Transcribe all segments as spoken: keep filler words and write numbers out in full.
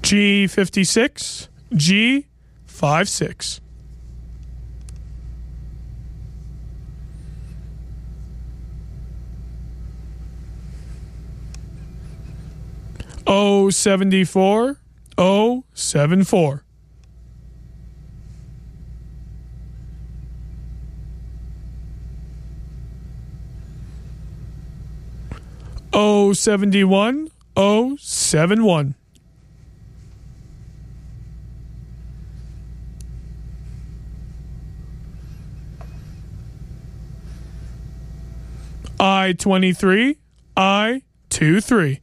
G fifty-six, G fifty-six. O seventy-four, O seventy-four. O seventy-one, O seventy-one. I twenty-three, I twenty-three.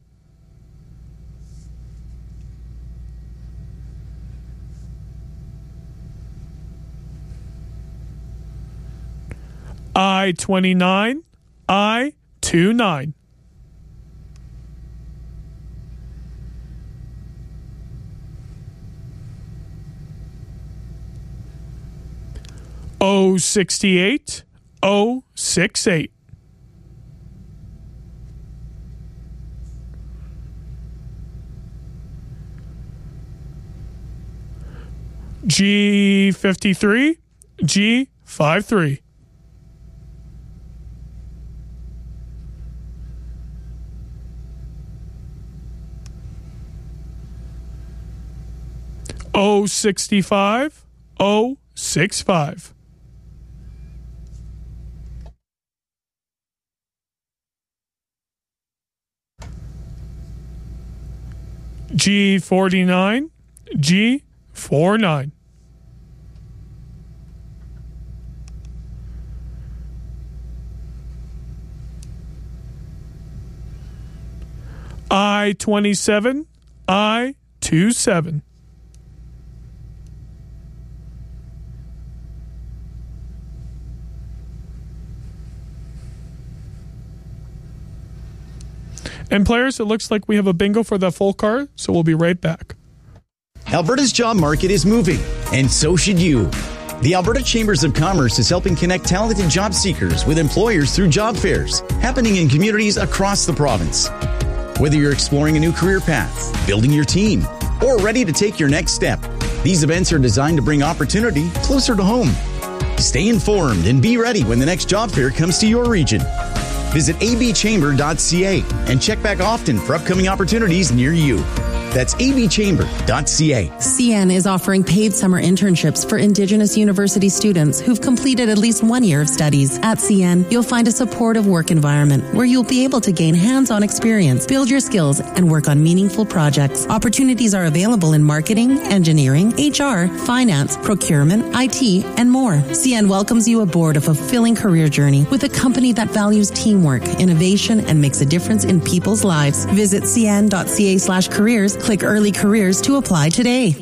I twenty-nine, I twenty-nine. O sixty-eight, O sixty-eight. G fifty-three, G fifty-three. O sixty-five, O sixty-five. G forty-nine, G forty-nine. I twenty-seven, I twenty-seven. And players, it looks like we have a bingo for the full card, so we'll be right back. Alberta's job market is moving, and so should you. The Alberta Chambers of Commerce is helping connect talented job seekers with employers through job fairs, happening in communities across the province. Whether you're exploring a new career path, building your team, or ready to take your next step, these events are designed to bring opportunity closer to home. Stay informed and be ready when the next job fair comes to your region. Visit a b chamber dot c a and check back often for upcoming opportunities near you. That's a b chamber dot c a. C N is offering paid summer internships for Indigenous university students who've completed at least one year of studies. At C N, you'll find a supportive work environment where you'll be able to gain hands-on experience, build your skills, and work on meaningful projects. Opportunities are available in marketing, engineering, H R, finance, procurement, I T, and more. C N welcomes you aboard a fulfilling career journey with a company that values teamwork, innovation, and makes a difference in people's lives. Visit c n dot c a slash careers. Click Early Careers to apply today.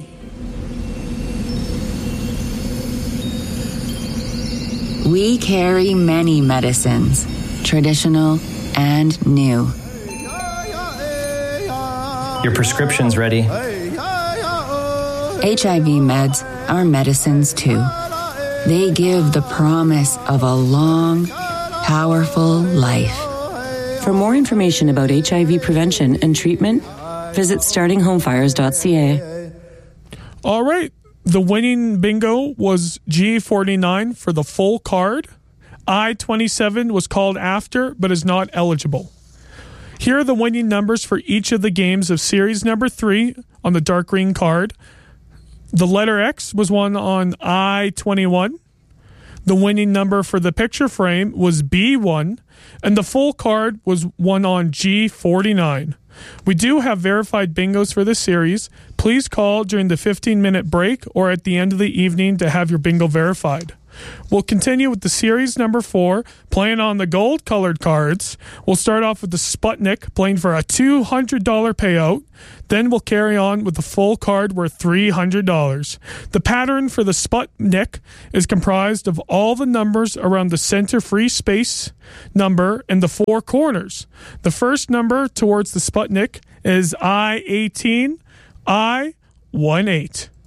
We carry many medicines, traditional and new. Your prescription's ready. H I V meds are medicines too. They give the promise of a long, powerful life. For more information about H I V prevention and treatment, visit starting home fires dot c a. All right. The winning bingo was G forty-nine for the full card. I twenty-seven was called after, but is not eligible. Here are the winning numbers for each of the games of series number three on the dark green card. The letter X was won on I twenty-one. The winning number for the picture frame was B one, and the full card was won on G forty-nine. We do have verified bingos for this series. Please call during the fifteen-minute break or at the end of the evening to have your bingo verified. We'll continue with the series number four, playing on the gold-colored cards. We'll start off with the Sputnik, playing for a two hundred dollars payout. Then we'll carry on with the full card worth three hundred dollars. The pattern for the Sputnik is comprised of all the numbers around the center free space number and the four corners. The first number towards the Sputnik is I eighteen, I eighteen.